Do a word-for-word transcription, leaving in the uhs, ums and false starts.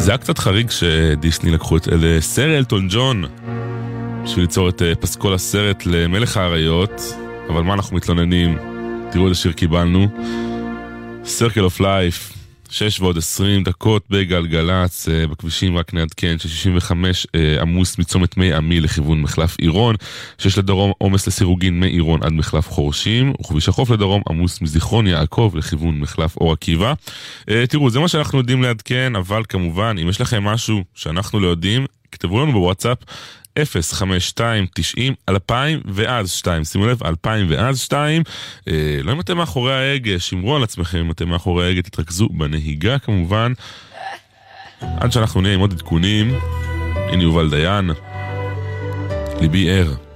זה היה קצת חריג שדיסני לקחו את אלה סר אלטון ג'ון בשביל ליצור את פסקול הסרט למלך האריות, אבל מה אנחנו מתלוננים? תראו איזה שיר קיבלנו, Circle of Life, שש ועוד עשרים דקות בגלגלץ, בכבישים רק נעדכן, ש-שישים וחמש עמוס מצומת מי עמי לכיוון מחלף עירון, שיש לדרום עומס לסירוגין מעירון עד מחלף חורשים, וכביש החוף לדרום עמוס מזיכרון יעקב לכיוון מחלף אור עקיבא. תראו, זה מה שאנחנו יודעים לעדכן, אבל כמובן, אם יש לכם משהו שאנחנו לא יודעים, כתבו לנו בוואטסאפ, אפס חמש שתיים תשעים אלפיים ואז שתיים, שימו לב, אלפיים ואז שתיים. אה, לא אם אתם מאחורי ההגה, שמרו על עצמכם, אם אתם מאחורי ההגה, תתרכזו בנהיגה כמובן. עד שאנחנו נהיה עם עוד עדכונים, הנה יובל דיין, ליבי ער.